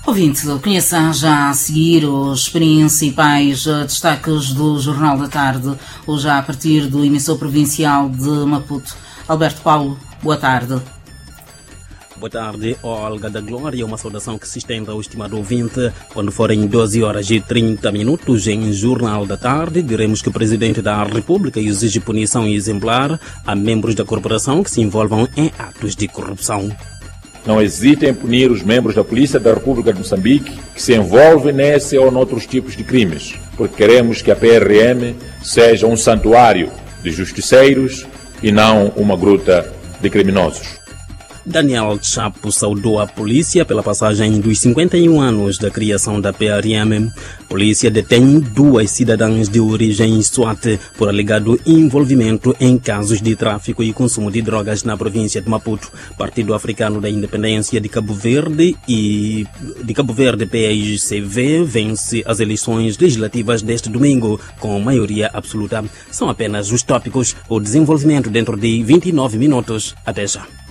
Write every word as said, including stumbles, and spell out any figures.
Ouvinte, conheça já a seguir os principais destaques do Jornal da Tarde, ou já a partir do emissor provincial de Maputo. Alberto Paulo, boa tarde. Boa tarde, Olga da Glória. Uma saudação que se estende ao estimado ouvinte. Quando forem doze horas e trinta minutos em Jornal da Tarde, diremos que o Presidente da República exige punição exemplar a membros da corporação que se envolvam em atos de corrupção. Não hesitem em punir os membros da Polícia da República de Moçambique que se envolvem nesse ou noutros tipos de crimes, porque queremos que a P R M seja um santuário de justiceiros e não uma gruta de criminosos. Daniel Chapo saudou a polícia pela passagem dos cinquenta e um anos da criação da P R M. A polícia detém duas cidadãs de origem SWAT por alegado envolvimento em casos de tráfico e consumo de drogas na província de Maputo. Partido Africano da Independência de Cabo Verde e de Cabo Verde P I C V vence as eleições legislativas deste domingo com maioria absoluta. São apenas os tópicos. O desenvolvimento dentro de vinte e nove minutos. Até já.